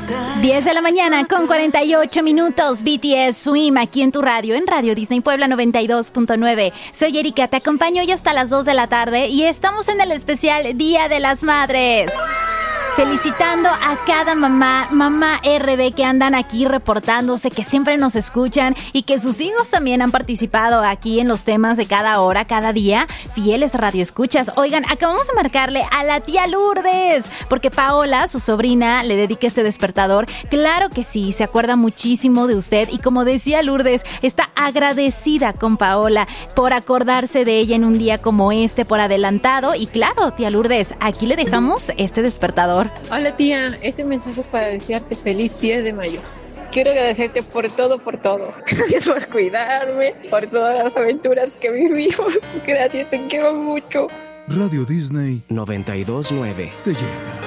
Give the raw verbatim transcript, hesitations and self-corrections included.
diez de la mañana con cuarenta y ocho minutos. B T S Swim aquí en tu radio, en Radio Disney Puebla noventa y dos punto nueve. Soy Erika, te acompaño hoy hasta las dos de la tarde y estamos en el especial Día de las Madres. Felicitando a cada mamá, mamá R D que andan aquí reportándose, que siempre nos escuchan y que sus hijos también han participado aquí en los temas de cada hora, cada día. Fieles radioescuchas. Oigan, acabamos de marcarle a la tía Lourdes, porque Paola, su sobrina, le dedica este despertador. Claro que sí, se acuerda muchísimo de usted y como decía Lourdes, está agradecida con Paola por acordarse de ella en un día como este, por adelantado. Y claro, tía Lourdes, aquí le dejamos este despertador. Hola tía, este mensaje es para desearte feliz diez de mayo. Quiero agradecerte por todo, por todo. Gracias por cuidarme, por todas las aventuras que vivimos. Gracias, te quiero mucho. Radio Disney noventa y dos punto nueve te llega.